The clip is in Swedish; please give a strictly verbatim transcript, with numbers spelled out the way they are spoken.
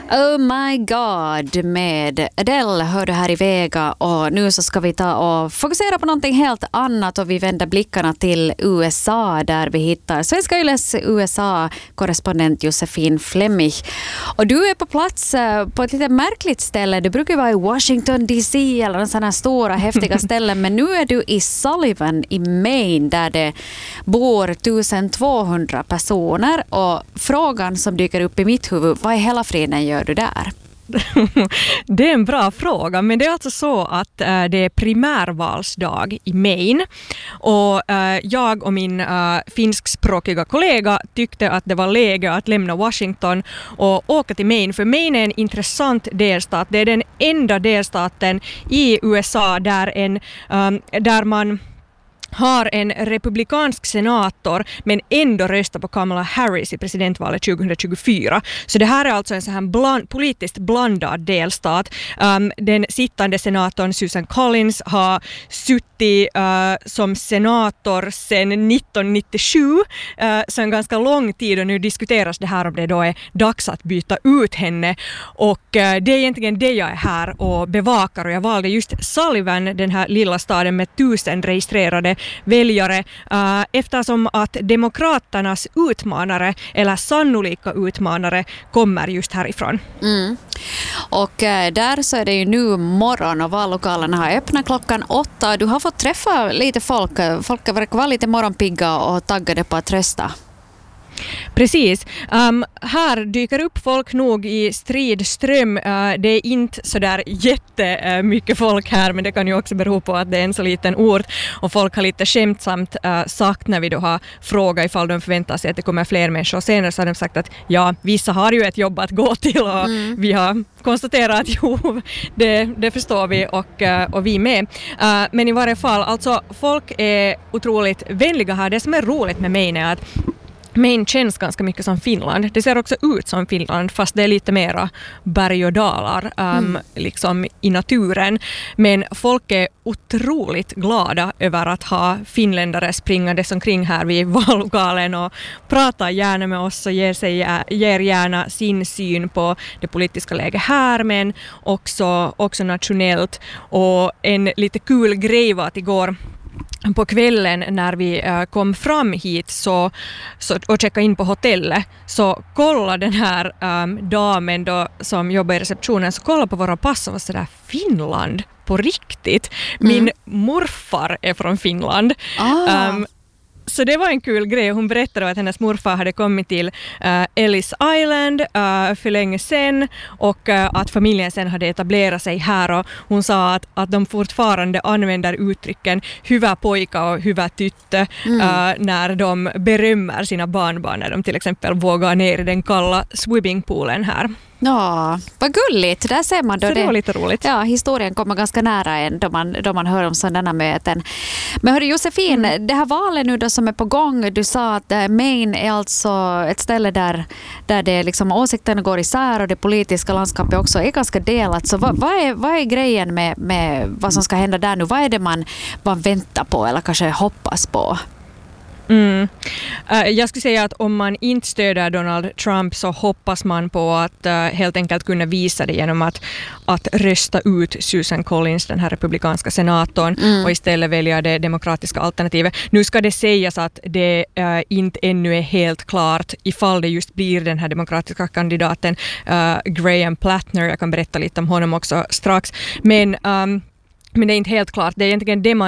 Oh my God med Adele hör du här i Vega, och nu så ska vi ta och fokusera på någonting helt annat, och vi vänder blickarna till U S A där vi hittar Svenska Yles U S A-korrespondent Josefin Flemmig. Och du är på plats på ett lite märkligt ställe. Du brukar vara i Washington D C eller en sån här stora häftiga ställen, men nu är du i Sullivan i Maine där det bor twelve-hundred personer, och frågan som dyker upp i mitt huvud, vad i hela friden gör du där? Det är en bra fråga, men det är alltså så att äh, det är primärvalsdag i Maine, och äh, jag och min äh, finskspråkiga kollega tyckte att det var läge att lämna Washington och åka till Maine, för Maine är en intressant delstat. Det är den enda delstaten i U S A där, en, ähm, där man har en republikansk senator men ändå röstar på Kamala Harris i presidentvalet tjugohundratjugofyra. Så det här är alltså en så här bland, politiskt blandad delstat. Um, den sittande senatorn Susan Collins har suttit uh, som senator sedan nittonhundranittiosju, uh, så en ganska lång tid, och nu diskuteras det här om det då är dags att byta ut henne. Och uh, det är egentligen det jag är här och bevakar, och jag valde just Sullivan, den här lilla staden med tusen registrerade väljare, uh, eftersom att demokraternas utmanare eller sannolika utmanare kommer just härifrån. Mm. Och uh, där så är det ju nu morgon och vallokalerna har öppnat klockan åtta. Du har fått träffa lite folk. Folk verkar vara lite morgonpigga och taggade på att rösta. Precis. Um, här dyker upp folk nog i stridström. Uh, det är inte så där jättemycket uh, folk här, men det kan ju också bero på att det är en så liten ort, och folk har lite skämtsamt uh, sagt när vi då har frågat ifall de förväntar sig att det kommer fler människor. Senare så har de sagt att ja, vissa har ju ett jobb att gå till, och mm. vi har konstaterat att jo, det, det förstår vi, och, uh, och vi med. Uh, men i varje fall, alltså folk är otroligt vänliga här. Det som är roligt med mig är att Maine känns ganska mycket som Finland. Det ser också ut som Finland, fast det är lite mera berg och dalar um, mm. liksom i naturen. Men folk är otroligt glada över att ha finländare springandes omkring här vid vallokalen, och pratar gärna med oss och ger, sig, ger gärna sin syn på det politiska läget här, men också, också nationellt. Och en lite kul grej var att igår på kvällen när vi uh, kom fram hit så, så, och checkade in på hotellet, så kollade den här um, damen då, som jobbar i receptionen, så kollade på våra pass och var sådär, Finland på riktigt. Min mm. morfar är från Finland. Ah. Um, Så det var en kul grej. Hon berättade att hennes morfar hade kommit till uh, Ellis Island uh, för länge sedan, och uh, att familjen sen hade etablerat sig här, och hon sa att, att de fortfarande använder uttrycken hyvä pojka och hyvä tyttö mm. uh, när de berömmer sina barnbarn när de till exempel vågar ner i den kalla swimmingpoolen här. Ja, vad gulligt. Där ser man då så det det, var lite roligt. Ja, historien kommer ganska nära en då man, då man hör om sådana möten. Men hörru Josefin, mm. det här valet nu då som är på gång, du sa att Maine är alltså ett ställe där, där det liksom åsikterna går isär, och det politiska landskapet också är ganska delat. Så vad, vad, är, vad är grejen med, med vad som ska hända där nu? Vad är det man, man väntar på eller kanske hoppas på? Mm. Uh, jag skulle säga att om man inte stöder Donald Trump så hoppas man på att uh, helt enkelt kunna visa det genom att, att rösta ut Susan Collins, den här republikanska senatorn, mm. och istället välja det demokratiska alternativet. Nu ska det sägas att det uh, inte ännu är helt klart ifall det just blir den här demokratiska kandidaten uh, Graham Plattner. Jag kan berätta lite om honom också strax. Men um, Men det är inte helt klart. Det är egentligen det man